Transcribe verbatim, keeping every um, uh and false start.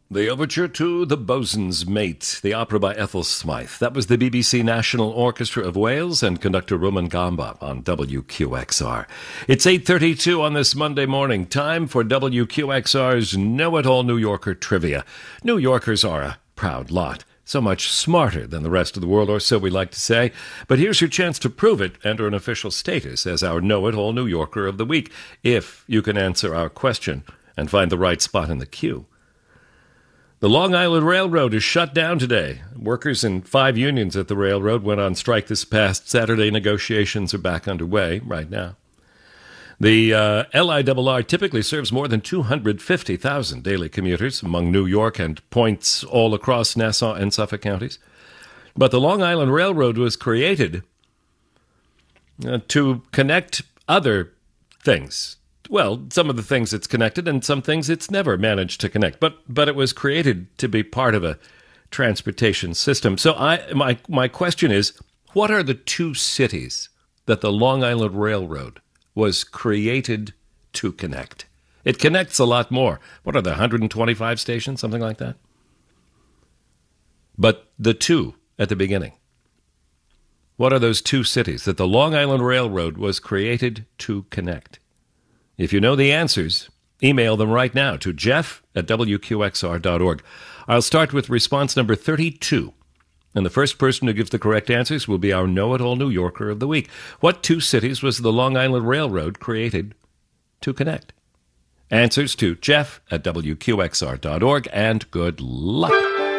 The overture to The Bosun's Mate, the opera by Ethel Smythe. That was the B B C National Orchestra of Wales and conductor Roman Gamba on W Q X R. It's eight thirty-two on this Monday morning. Time for W Q X R's Know-It-All New Yorker Trivia. New Yorkers are a proud lot. So much smarter than the rest of the world, or so we like to say. But here's your chance to prove it and earn official status as our Know-It-All New Yorker of the Week, if you can answer our question and find the right spot in the queue. The Long Island Railroad is shut down today. Workers in five unions at the railroad went on strike this past Saturday. Negotiations are back underway right now. The uh, L I R R typically serves more than two hundred fifty thousand daily commuters among New York and points all across Nassau and Suffolk counties. But the Long Island Railroad was created uh, to connect other things. Well, some of the things it's connected and some things it's never managed to connect. But but it was created to be part of a transportation system. So I my my question is, what are the two cities that the Long Island Railroad was created to connect? It connects a lot more. What are there, one hundred twenty-five stations, something like that? But the two at the beginning. What are those two cities that the Long Island Railroad was created to connect? If you know the answers, email them right now to jeff at w q x r dot org. I'll start with response number thirty-two. And the first person who gives the correct answers will be our Know-It-All New Yorker of the Week. What two cities was the Long Island Railroad created to connect? Answers to jeff at w q x r dot org, and good luck.